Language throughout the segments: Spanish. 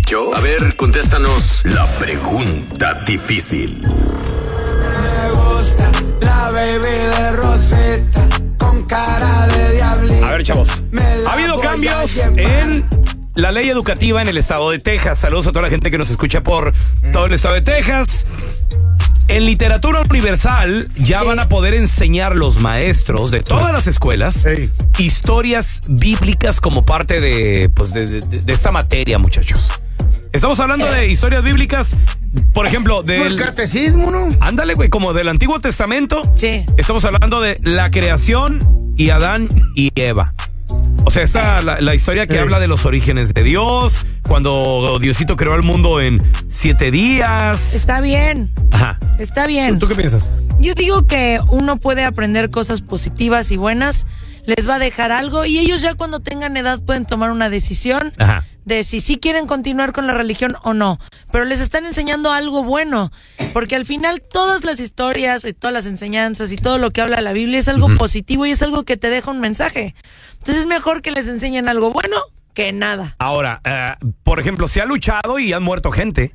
show? A ver, contéstanos la pregunta difícil. Me gusta la baby de Rosetta con cara de diablito. A ver, chavos, ha habido cambios en la ley educativa en el estado de Texas. Saludos a toda la gente que nos escucha por todo el estado de Texas. En literatura universal ya van a poder enseñar los maestros de todas las escuelas historias bíblicas como parte de esta materia, muchachos. Estamos hablando de historias bíblicas, por ejemplo, del catecismo, ¿no? Ándale, güey, como del Antiguo Testamento. Sí. Estamos hablando de la creación y Adán y Eva. O sea, está la historia que habla de los orígenes de Dios, cuando Diosito creó el mundo en 7 días. Está bien. Ajá. Está bien. ¿Tú qué piensas? Yo digo que uno puede aprender cosas positivas y buenas, les va a dejar algo y ellos ya cuando tengan edad pueden tomar una decisión de si sí quieren continuar con la religión o no. Pero les están enseñando algo bueno, porque al final todas las historias y todas las enseñanzas y todo lo que habla la Biblia es algo positivo y es algo que te deja un mensaje. Entonces es mejor que les enseñen algo bueno que nada. Ahora, por ejemplo, se ha luchado y han muerto gente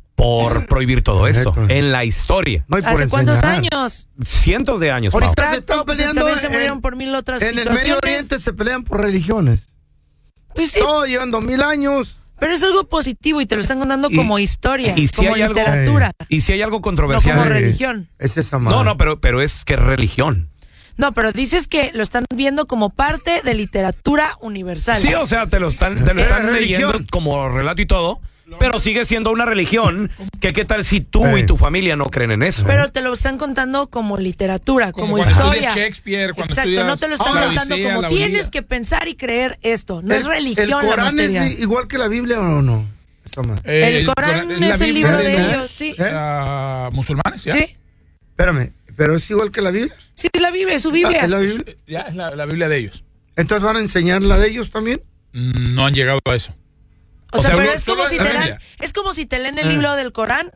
por prohibir todo esto en la historia. No, ¿Hace cuántos años? Cientos de años. Ahorita se están peleando. También se murieron por 1000 otras en situaciones. el Medio Oriente se pelean por religiones. Pues sí. Todos llevan 2000 años. Pero es algo positivo y te lo están contando como historia, y si como hay literatura. Y si hay algo No controversial. como religión. Es esa madre. No, pero es que es religión. No, pero dices que lo están viendo como parte de literatura universal. Sí, o sea, te lo están leyendo como relato y todo, pero sigue siendo una religión. ¿Qué tal si tú y tu familia no creen en eso? Pero te lo están contando como literatura, como cuando historia. estudias Shakespeare, cuando Exacto, estudias no te lo están contando Odisea, como la tienes Ilíada. que pensar y creer esto. No es religión ¿El la Corán materia. es igual que la Biblia o no? Esa madre. El Corán es es la el Biblia libro de los, ellos, sí. musulmanes, ¿ya? Sí, Espérame, ¿pero es igual que la Biblia? sí, es la Biblia, es su Biblia. ¿Es la Biblia? Ya, es la Biblia de ellos. ¿Entonces van a enseñar la de ellos también? No han llegado a eso. O sea, pero solo es como si te leen el libro del Corán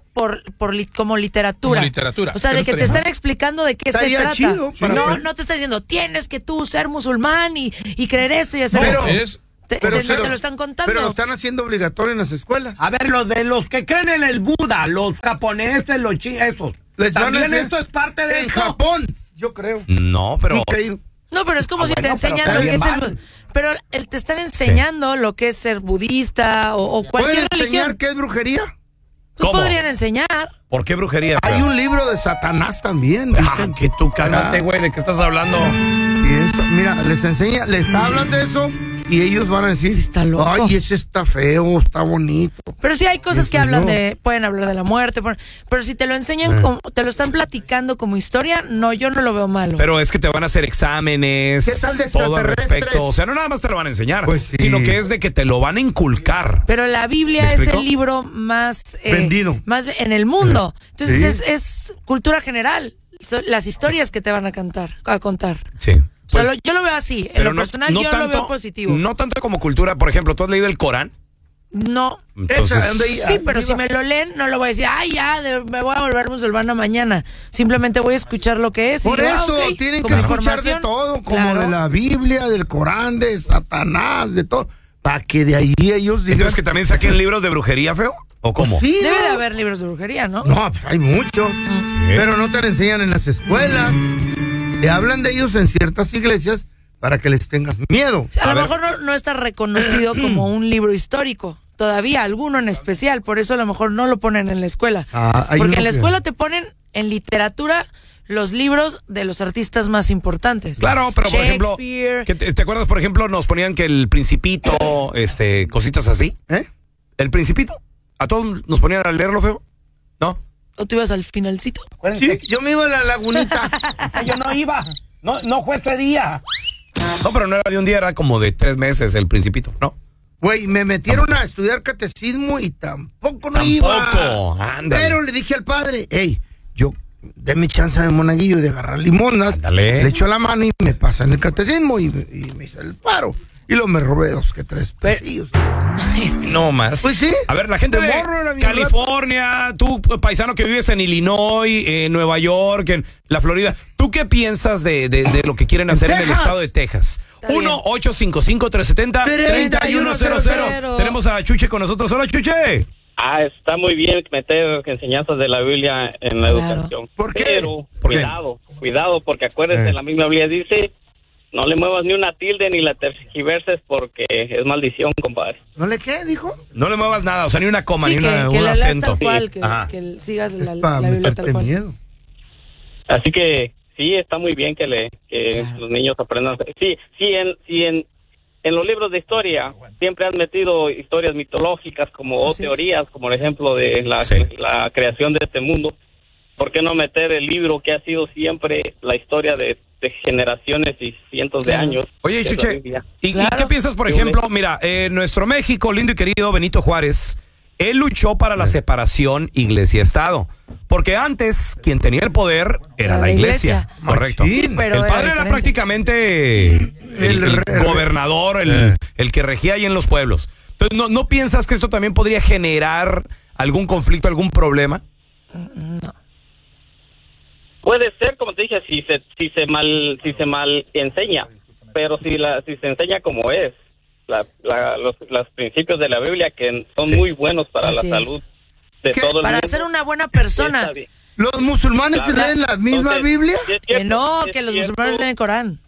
como literatura. Como literatura. O sea, de que te están explicando de qué se Estaría trata. chido para ver. No te está diciendo, tienes que tú ser musulmán y creer esto y hacer Pero- esto. Te lo están contando. Pero lo están haciendo obligatorio en las escuelas. A ver, los que creen en el Buda, los japoneses, los chinos, esos. Les van a También hacer- esto es parte de En esto. Japón, yo creo. No, pero Nunca he ido. No, pero es como si te bueno, pero enseñan lo que es también el... van. Pero te están enseñando lo que es ser budista o ¿Pueden cualquier enseñar religión. qué es brujería? Pues ¿Cómo? podrían enseñar. ¿por qué brujería? Hay un libro de Satanás también, dicen. que tú cállate, güey, ¿de qué estás hablando? Y eso, mira, les hablan de eso y ellos van a decir, Sí, está loco. ay, ese está feo, está bonito. Pero sí hay cosas Eso que hablan no. pueden hablar de la muerte, pero si te lo enseñan, como, te lo están platicando como historia, no, yo no lo veo malo. Pero es que te van a hacer exámenes, ¿Qué tal de todo al extraterrestres? respecto. O sea, no nada más te lo van a enseñar, Pues sí. sino que es de que te lo van a inculcar. Pero la Biblia ¿Me es explico? el libro más Vendido. más en el mundo. Entonces Sí. es cultura general. Son las historias que te van a contar. Sí. O sea, Pues, yo lo veo así. En pero lo personal yo lo veo positivo. No tanto como cultura. Por ejemplo, ¿tú has leído el Corán? No. Entonces, Sí, pero si me lo leen, no lo voy a decir, ay, ya, me voy a volver musulmana mañana. Simplemente voy a escuchar lo que es. Por y digo, eso ok, tienen que como escuchar de información, todo, como claro. de la Biblia, del Corán, de Satanás, de todo, para que de ahí ellos digan. entonces que también saquen libros de brujería, feo. ¿O cómo? Sí, Debe ¿no? de haber libros de brujería, ¿no? No, hay muchos, pero no te lo enseñan en las escuelas. Te hablan de ellos en ciertas iglesias para que les tengas miedo. O sea, a lo mejor no está reconocido como un libro histórico. Todavía, alguno en especial. Por eso a lo mejor no lo ponen en la escuela. Hay Porque uno en la que- escuela te ponen en literatura los libros de los artistas más importantes. Claro, pero por ejemplo, Shakespeare. ¿te acuerdas, por ejemplo, nos ponían que el Principito, cositas así? ¿Eh? ¿El Principito? ¿A todos nos ponían a leerlo, feo? ¿No? ¿O tú ibas al finalcito? Sí, yo me iba a la lagunita. Yo no iba. No fue ese día. No, pero no era de un día, era como de 3 meses el Principito, ¿no? Güey, me metieron a estudiar catecismo y tampoco iba. Tampoco, ándale. Pero le dije al padre, hey, déme chance de monaguillo de agarrar limonas. Ándale. Le echo la mano y me pasa en el catecismo y me hizo el paro. Y luego me robé 2 que 3 pesillos. No más. Pues sí. A ver, la gente de California, tú, paisano que vives en Illinois, en Nueva York, en la Florida, ¿tú qué piensas de lo que quieren hacer en el estado de Texas? 1-855-370-3100. Tenemos a Chuche con nosotros. Hola, Chuche. Está muy bien meter enseñanzas de la Biblia en la educación. ¿Por qué? Pero cuidado, porque acuérdense, la misma Biblia dice, no le muevas ni una tilde ni la tergiverses porque es maldición, compadre. ¿No le qué, dijo? No le muevas nada, o sea, ni una coma, Sí, ni que un la leas acento. tal cual, que sigas la Biblia tal cual. Miedo. Así que sí, está muy bien que los niños aprendan. Sí, en los libros de historia siempre han metido historias mitológicas o teorías, como el ejemplo de la creación de este mundo. ¿Por qué no meter el libro que ha sido siempre la historia de generaciones y cientos de años? Oye, Chuche, ¿y qué piensas, por ejemplo? Mira, nuestro México, lindo y querido Benito Juárez, él luchó para la separación iglesia-estado. Porque antes, quien tenía el poder era la iglesia. Correcto. Sí, pero el padre era prácticamente el gobernador, el que regía ahí en los pueblos. Entonces, ¿no piensas que esto también podría generar algún conflicto, algún problema? No. Puede ser, como te dije, si se mal enseña, pero si se enseña como es, los principios de la Biblia que son muy buenos para la salud de todo el para mundo. ser una buena persona. ¿Los musulmanes se leen la misma Biblia? Que no, que los musulmanes leen el Corán.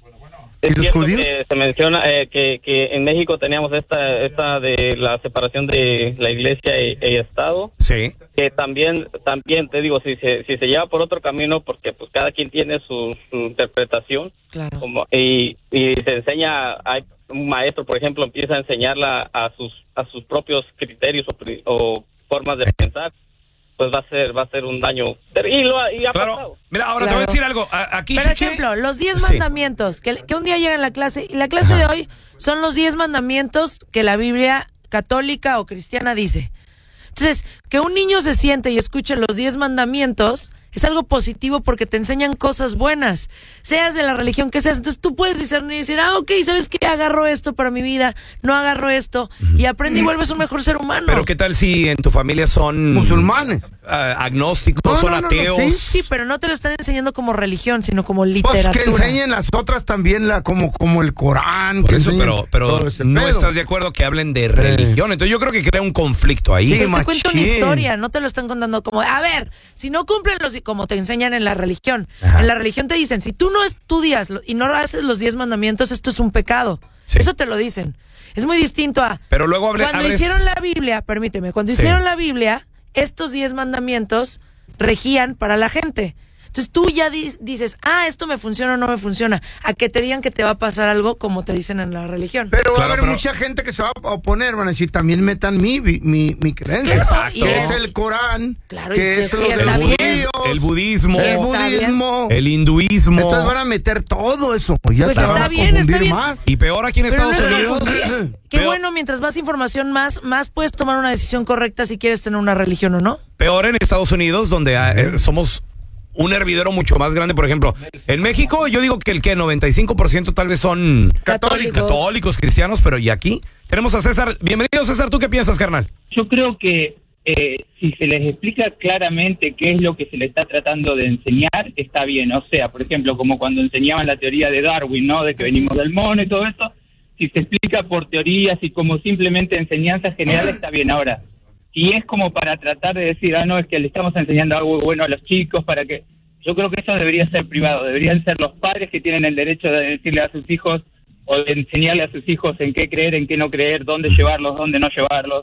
Es ¿Y los judíos? que se menciona que en México teníamos esta de la separación de la iglesia y Estado. Sí. Que también te digo, si se lleva por otro camino, porque pues cada quien tiene su interpretación. Claro. Y se enseña, hay un maestro, por ejemplo, empieza a enseñarla a sus propios criterios o formas de pensar. Pues va a ser un daño terrible y ha pasado. Mira, ahora te voy a decir algo. Aquí, por ejemplo, los 10 mandamientos, que un día llega en la clase, y la clase de hoy son los 10 mandamientos que la Biblia católica o cristiana dice. Entonces, que un niño se siente y escuche los 10 mandamientos es algo positivo porque te enseñan cosas buenas, seas de la religión que seas. Entonces tú puedes discernir y decir, ok, ¿sabes qué? Agarro esto para mi vida, no agarro esto, y aprende y vuelves un mejor ser humano. Pero ¿qué tal si en tu familia son musulmanes, agnósticos, son ateos? Sí, pero no te lo están enseñando como religión, sino como literatura. Pues que enseñen las otras también, como el Corán. Por eso, pero no estás de acuerdo que hablen de religión. Entonces yo creo que crea un conflicto ahí. Pero te cuento una historia, no te lo están contando como, a ver, si no cumplen como te enseñan en la religión. Ajá. En la religión te dicen, si tú no estudias y no haces los 10 mandamientos, esto es un pecado. Sí. Eso te lo dicen. Es muy distinto a... Pero luego hicieron la Biblia, permíteme, cuando hicieron la Biblia, estos 10 mandamientos regían para la gente. Entonces tú ya dices, esto me funciona o no me funciona. A que te digan que te va a pasar algo como te dicen en la religión. Pero va a haber mucha gente que se va a oponer, van a decir, también metan mi creencia. Exacto. Que es el Corán, claro, que es el budismo, el hinduismo. Entonces van a meter todo eso. Ya pues está bien, más. Y peor aquí en Estados Unidos. Qué bueno, mientras más información, más puedes tomar una decisión correcta si quieres tener una religión o no. Peor en Estados Unidos, donde somos un hervidero mucho más grande. Por ejemplo, en México yo digo que 95% tal vez son católicos, cristianos, pero ¿y aquí? Tenemos a César. Bienvenido, César. ¿Tú qué piensas, carnal? Yo creo que si se les explica claramente qué es lo que se les está tratando de enseñar, está bien. O sea, por ejemplo, como cuando enseñaban la teoría de Darwin, ¿no? De que venimos del mono y todo eso. Si se explica por teorías y como simplemente enseñanza general, está bien. Ahora, si es como para tratar de decir, no, es que le estamos enseñando algo bueno a los chicos, para que... Yo creo que eso debería ser privado. Deberían ser los padres que tienen el derecho de decirle a sus hijos o de enseñarle a sus hijos en qué creer, en qué no creer, dónde llevarlos, dónde no llevarlos.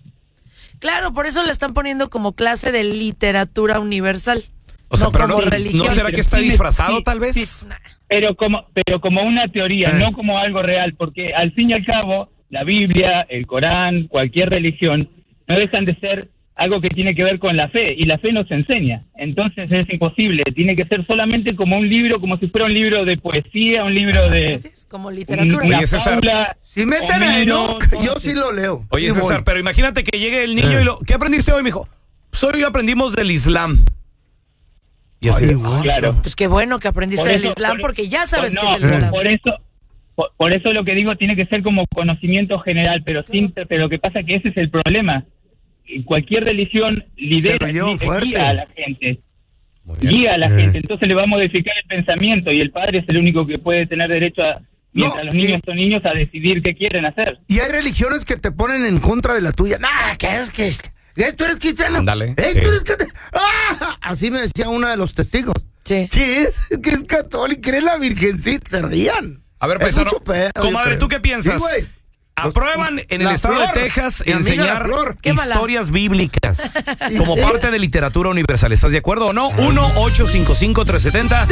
Claro, por eso le están poniendo como clase de literatura universal. O sea, no pero como religión. ¿no será que está disfrazado tal vez? Sí, pero como una teoría, no como algo real, porque al fin y al cabo, la Biblia, el Corán, cualquier religión, no dejan de ser algo que tiene que ver con la fe, y la fe no se enseña. Entonces es imposible, tiene que ser solamente como un libro, como si fuera un libro de poesía, un libro de... Es como literatura. Oye, César, si meten a Enoch, yo sí lo leo. Oye, César, pero imagínate que llegue el niño y ¿qué aprendiste hoy, mijo? Hoy aprendimos del Islam. Y así, claro. Pues qué bueno que aprendiste del Islam, porque ya sabes que es el Islam. Por eso lo que digo tiene que ser como conocimiento general, pero lo que pasa es que ese es el problema. Cualquier religión lidera, guía a la gente. Guía a la gente, entonces le va a modificar el pensamiento y el padre es el único que puede tener derecho a, mientras los niños son niños, a decidir qué quieren hacer. Y hay religiones que te ponen en contra de la tuya. ¿Qué es que tú eres cristiano? Ándale. Tú eres cristiano. Así me decía uno de los testigos. Sí. ¿Qué es? Que es católico, cree en la virgencita, se rían. A ver, paisano, comadre, ¿tú qué piensas? Sí, aprueban en el estado de Texas enseñar historias bíblicas como parte de literatura universal. ¿Estás de acuerdo o no? 1-855-370